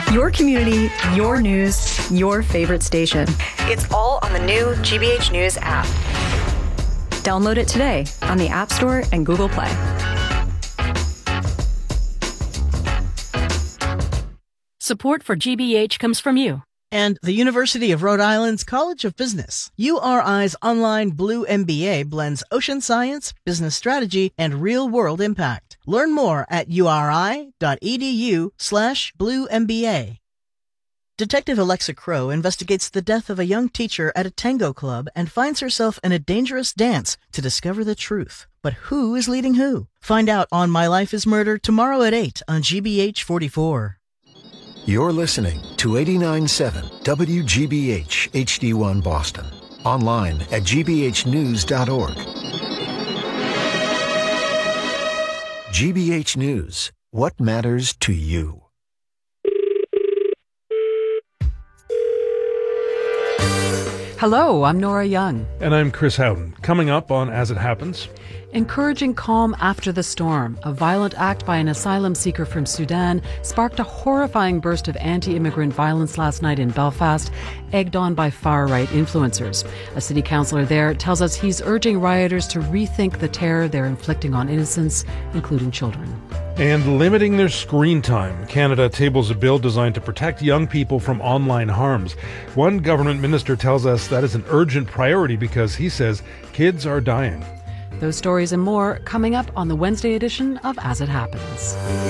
Your community, your news, your favorite station. It's all on the new GBH News app. Download it today on the App Store and Google Play. Support for GBH comes from you and the University of Rhode Island's College of Business. URI's online Blue MBA blends ocean science, business strategy, and real-world impact. Learn more at uri.edu/BlueMBA. Detective Alexa Crow investigates the death of a young teacher at a tango club and finds herself in a dangerous dance to discover the truth. But who is leading who? Find out on My Life is Murder tomorrow at 8 on GBH 44. You're listening to 89.7 WGBH HD1 Boston. Online at gbhnews.org. GBH News. What matters to you? Hello, I'm Nora Young. And I'm Chris Houghton. Coming up on As It Happens. Encouraging calm after the storm. A violent act by an asylum seeker from Sudan sparked a horrifying burst of anti-immigrant violence last night in Belfast, egged on by far-right influencers. A city councillor there tells us he's urging rioters to rethink the terror they're inflicting on innocents, including children. And limiting their screen time. Canada tables a bill designed to protect young people from online harms. One government minister tells us that is an urgent priority because he says kids are dying. Those stories and more coming up on the Wednesday edition of As It Happens.